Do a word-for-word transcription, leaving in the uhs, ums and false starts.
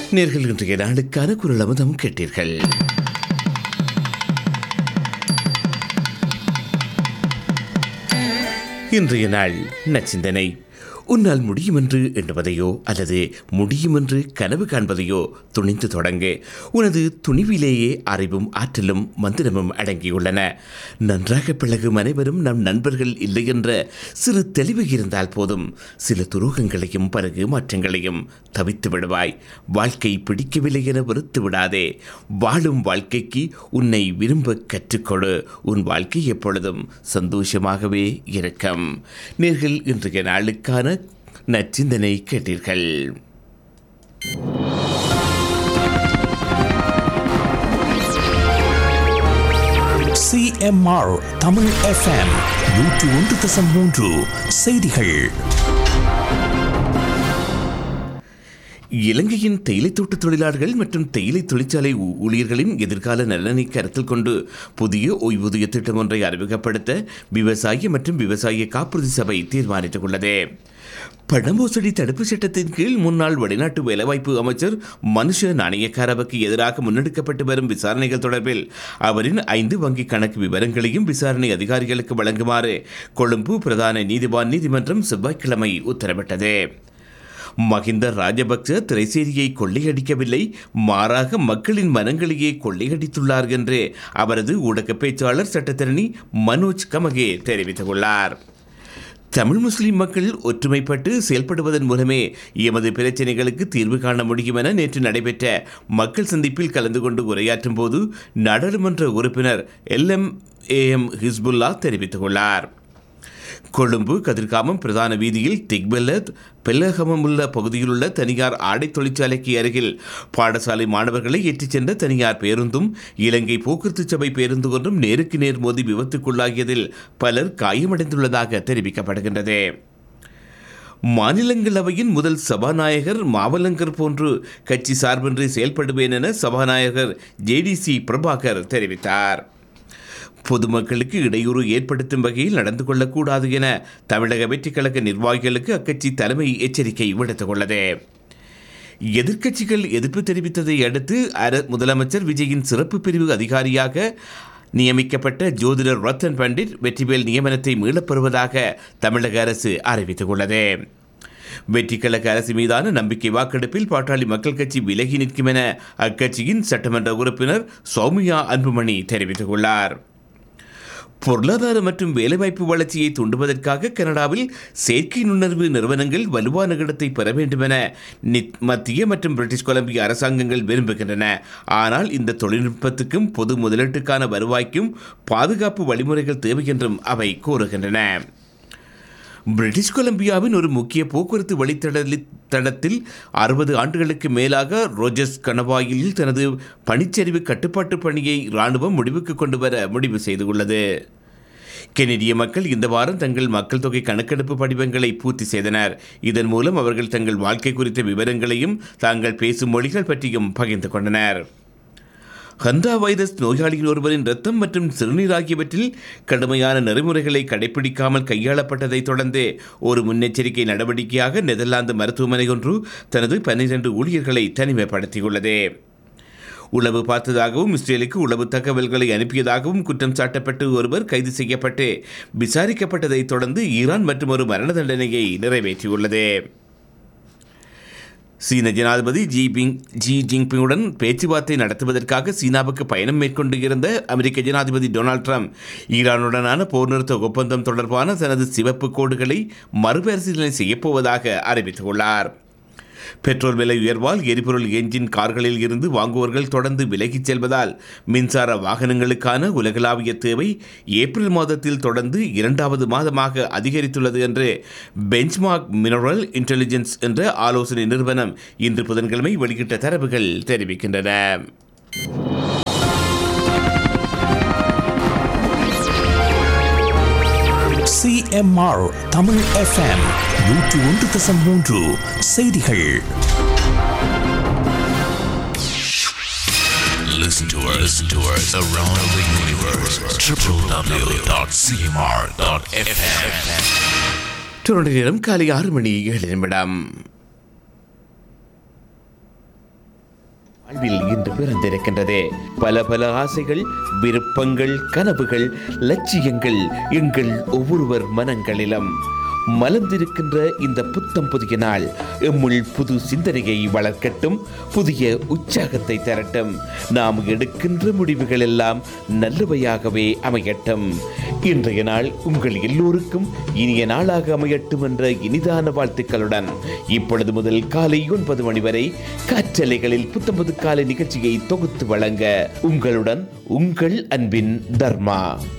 நேர்கள் இன்றைய நாளுக்கான குரல் அமுதம் கேட்டீர்கள். இன்றைய நாள் நச்சிந்தனை. உன்னால் முடியும் என்று எண்ணுவதையோ அல்லது முடியும் என்று கனவு காண்பதையோ துணிந்து தொடங்க. உனது துணிவிலேயே அறிவும் ஆற்றலும் மந்திரமும் அடங்கியுள்ளன. நன்றாக பழகும் அனைவரும் நம் நண்பர்கள் இல்லை என்ற சிறு தெளிவு இருந்தால் போதும். சில துரோகங்களையும் பிறகு மாற்றங்களையும் தவித்து விடுவாய். வாழ்க்கை பிடிக்கவில்லை என வெறுத்து விடாதே. வாழும் வாழ்க்கைக்கு உன்னை விரும்ப கற்றுக்கொடு. உன் வாழ்க்கை எப்பொழுதும் சந்தோஷமாகவே இருக்கும். நேர்கள் இன்றைய நாளுக்கான நச்சிந்தனை கேட்டீர்கள். C M R Tamil F M நூற்று ஒன்று தசம் மூன்று செய்திகள். இலங்கையின் தேயிலை தோட்ட தொழிலாளர்கள் மற்றும் தேயிலை தொழிற்சாலை ஊழியர்களின் எதிர்கால நலனை கருத்தில் கொண்டு புதிய ஓய்வூதிய திட்டம் ஒன்றை அறிமுகப்படுத்த விவசாய மற்றும் விவசாய காப்புறுதி சபை தீர்மானித்துள்ளது. பணமோசடி தடுப்பு சட்டத்தின் கீழ் முன்னாள் வெளிநாட்டு வேலைவாய்ப்பு அமைச்சர் மனுஷ நாணயக்காரவுக்கு எதிராக முன்னெடுக்கப்பட்டு வரும் விசாரணைகள் தொடர்பில் அவரின் ஐந்து வங்கி கணக்கு விவரங்களையும் விசாரணை அதிகாரிகளுக்கு வழங்குமாறு கொழும்பு பிரதான நீதிவான் நீதிமன்றம் செவ்வாய்க்கிழமை உத்தரவிட்டது. மஹிந்த ராஜபக்ச திரைசேரியை கொள்ளையடிக்கவில்லை, மாறாக மக்களின் மனங்களையே கொள்ளையடித்துள்ளார் என்று அவரது ஊடக பேச்சாளர் சட்டத்தரணி மனோஜ் கமகே தெரிவித்துள்ளார். தமிழ் முஸ்லிம் மக்கள் ஒற்றுமைப்பட்டு செயல்படுவதன் மூலமே எமது பிரச்சினைகளுக்கு தீர்வு காண முடியும் என நேற்று நடைபெற்ற மக்கள் சந்திப்பில் கலந்து கொண்டு உரையாற்றும் போது நாடாளுமன்ற உறுப்பினர் L M A M Hezbollah தெரிவித்துள்ளார். கொழும்பு கதிர்காமம் பிரதான வீதியில் திக்பெல்லத் பெல்லகமம் உள்ள பகுதியில் உள்ள தனியார் ஆடை தொழிற்சாலைக்கு அருகில் பாடசாலை மாணவர்களை ஏற்றிச் சென்ற தனியார் பேருந்தும் இலங்கை போக்குவரத்து சபை பேருந்து ஒன்றும் நேருக்கு நேர் மோதி விபத்துக்குள்ளாகியதில் பலர் காயமடைந்துள்ளதாக தெரிவிக்கப்படுகின்றது. மாநிலங்களவையின் முதல் சபாநாயகர் மாவலங்கர் போன்று கட்சி சார்பின்றி செயல்படுவேன் என சபாநாயகர் ஜே டி சி பிரபாகர் தெரிவித்தார். பொதுமக்களுக்கு இடையூறு ஏற்படுத்தும் வகையில் நடந்து கொள்ளக்கூடாது என தமிழக வெற்றிக் கழக நிர்வாகிகளுக்கு அக்கட்சி தலைமை எச்சரிக்கை விடுத்துள்ளது. எதிர்க்கட்சிகள் எதிர்ப்பு தெரிவித்ததை அடுத்து முதலமைச்சர் விஜயின் சிறப்பு பிரிவு அதிகாரியாக நியமிக்கப்பட்ட ஜோதிடர் ரத்தன் பண்டிட் வெற்றிவேல் நியமனத்தை மீளப்பெறுவதாக தமிழக அரசு அறிவித்துள்ளது. வெற்றிக் கழக அரசு மீதான நம்பிக்கை வாக்கெடுப்பில் பாட்டாளி மக்கள் கட்சி விலகி நிற்கும் என அக்கட்சியின் சட்டமன்ற உறுப்பினர் சௌமியா அன்புமணி தெரிவித்துள்ளார். பொருளாதார மற்றும் வேலைவாய்ப்பு வளர்ச்சியை தூண்டுவதற்காக கனடாவில் செயற்கை நுண்ணறிவு நிறுவனங்கள் வலுவான இடத்தை பெற வேண்டும் என மத்திய மற்றும் பிரிட்டிஷ் கொலம்பியா அரசாங்கங்கள் விரும்புகின்றன. ஆனால் இந்த தொழில்நுட்பத்துக்கும் பொது முதலீட்டுக்கான வருவாய்க்கும் பாதுகாப்பு வழிமுறைகள் தேவை என்றும் அவை கூறுகின்றன. பிரிட்டிஷ் கொலம்பியாவின் ஒரு முக்கிய போக்குவரத்து வழித்தடத்தில் அறுபது ஆண்டுகளுக்கு மேலாக ரோஜர்ஸ் கணவாயில் தனது பனிச்சரிவு கட்டுப்பாட்டு பணியை இராணுவம் முடிவுக்கு கொண்டு வர முடிவு செய்துள்ளது. கெனடிய மக்கள் இந்த வாரம் தங்கள் மக்கள் தொகை கணக்கெடுப்பு படிவங்களை பூர்த்தி செய்தனர். இதன் மூலம் அவர்கள் தங்கள் வாழ்க்கை குறித்த விவரங்களையும் தாங்கள் பேசும் மொழிகள் பற்றியும் பகிர்ந்து கொண்டனர். ஹந்தா வைரஸ் நோயாளிகள் ஒருவரின் இரத்தம் மற்றும் சிறுநீர் ஆகியவற்றில் கடுமையான நெறிமுறைகளை கடைபிடிக்காமல் கையாளப்பட்டதை தொடர்ந்து ஒரு முன்னெச்சரிக்கை நடவடிக்கையாக நெதர்லாந்து மருத்துவமனை ஒன்று தனது பன்னிரண்டு ஊழியர்களை தனிமைப்படுத்தியுள்ளது. உளவு பார்த்ததாகவும் இஸ்ரேலுக்கு உளவு தகவல்களை அனுப்பியதாகவும் குற்றம் சாட்டப்பட்டு ஒருவர் கைது செய்யப்பட்டு விசாரிக்கப்பட்டதை தொடர்ந்து ஈரான் மற்றும் ஒரு மரண தண்டனையை நிறைவேற்றியுள்ளது. சீன ஜனாதிபதி ஜி பிங் ஜி ஜின்பிங்குடன் பேச்சுவார்த்தை நடத்துவதற்காக சீனாவுக்கு பயணம் மேற்கொண்டு இருந்த அமெரிக்க ஜனாதிபதி டொனால்ட் ட்ரம்ப் ஈரானுடனான போர் நிறுத்த ஒப்பந்தம் தொடர்பான தனது சிவப்பு கோடுகளை மறுபரிசீலனை செய்யப்போவதாக அறிவித்துள்ளார். பெட்ரோல் விலை உயர்வால் எரிபொருள் என்ஜின் கார்களில் இருந்து வாங்குவர்கள் தொடர்ந்து விலகிச் செல்வதால் மின்சார வாகனங்களுக்கான உலகளாவிய தேவை ஏப்ரல் மாதத்தில் தொடர்ந்து இரண்டாவது மாதமாக அதிகரித்துள்ளது என்று பெஞ்ச்மார்க் மினரல் இன்டெலிஜென்ஸ் என்ற ஆலோசனை நிறுவனம் இன்று புதன்கிழமை வெளியிட்ட தரவுகள் தெரிவிக்கின்றன. C M R Tamil F M நூற்று ஒன்று தசம் மூன்று செய்திகள். Listen to us, to us around the universe. w w w dot c m r dot f m. நேரம் காலை ஆறு மணி ஏழு நிமிடம். வாழ்வில் இன்று பிறந்திருக்கின்றது. பல பல ஆசைகள், விருப்பங்கள், கனவுகள், லட்சியங்கள் எங்கள் ஒவ்வொருவர் மனங்களிலும் மலர்ந்திருக்கின்ற இந்த புத்தம் புதிய நாள் எம்முள் புது சிந்தனையை வளர்க்கட்டும், புதிய உற்சாகத்தை தரட்டும். நாம் எடுக்கின்ற முடிவுகள் எல்லாம் நல்லவையாகவே அமையட்டும். இன்றைய நாள் உங்கள் எல்லோருக்கும் இனிய நாளாக அமையட்டும் என்ற இனிதான வாழ்த்துக்களுடன் இப்பொழுது முதல் காலை ஒன்பது மணி வரை காற்றலைகளில் புத்தம்பது காலை நிகழ்ச்சியை தொகுத்து வழங்க உங்களுடன் உங்கள் அன்பின் தர்மா.